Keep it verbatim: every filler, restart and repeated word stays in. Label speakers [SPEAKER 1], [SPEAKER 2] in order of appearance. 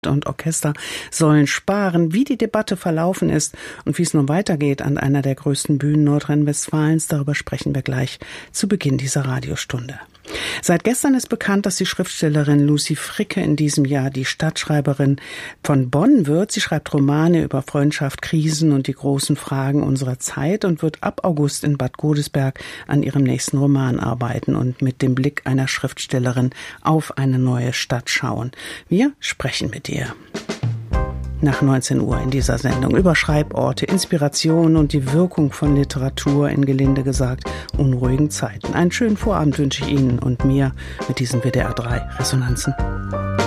[SPEAKER 1] und Orchester sollen sparen. Wie die Debatte verlaufen ist und wie es nun weitergeht an einer der größten Bühnen Nordrhein-Westfalens, darüber sprechen wir gleich zu Beginn dieser Radiostunde. Seit gestern ist bekannt, dass die Schriftstellerin Lucy Fricke in diesem Jahr die Stadtschreiberin von Bonn wird. Sie schreibt Romane über Freundschaft, Krisen und die großen Fragen unserer Zeit und wird ab August in Bad Godesberg an ihrem nächsten Roman arbeiten und mit dem Blick einer Schriftstellerin auf eine neue Stadt schauen. Wir sprechen mit ihr. Nach neunzehn Uhr in dieser Sendung über Schreiborte, Inspiration und die Wirkung von Literatur in gelinde gesagt unruhigen Zeiten. Einen schönen Vorabend wünsche ich Ihnen und mir mit diesen W D R drei Resonanzen.